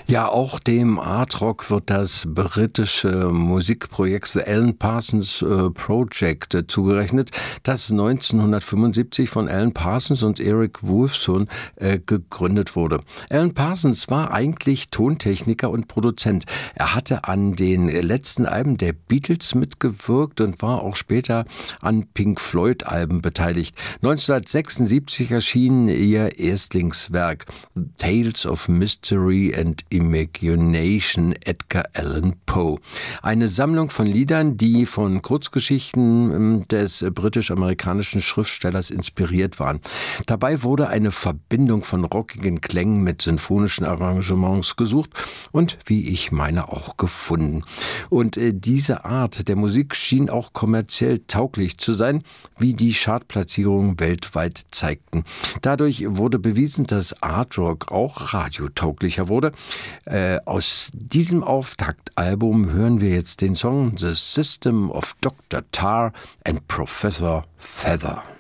Ja, auch dem Art Rock wird das britische Musikprojekt The Alan Parsons Project zugerechnet, das 1975 von Alan Parsons und Eric Woolfson gegründet wurde. Alan Parsons war eigentlich Tontechniker und Produzent. Er hatte an den letzten Alben der Beatles mitgewirkt und war auch später an Pink Floyd-Alben beteiligt. 1976 erschien ihr Erstlingswerk Tales of Mystery and Imagination, Edgar Allan Poe. Eine Sammlung von Liedern, die von Kurzgeschichten des britisch-amerikanischen Schriftstellers inspiriert waren. Dabei wurde eine Verbindung von rockigen Klängen mit sinfonischen Arrangements gesucht und, wie ich meine, auch gefunden. Und diese Art der Musik schien auch kommerziell tauglich zu sein, wie die Chartplatzierungen weltweit zeigten. Dadurch wurde bewiesen, dass Art Rock auch radiotauglicher wurde. Aus diesem Auftaktalbum hören wir jetzt den Song The System of Dr. Tar and Professor Feather.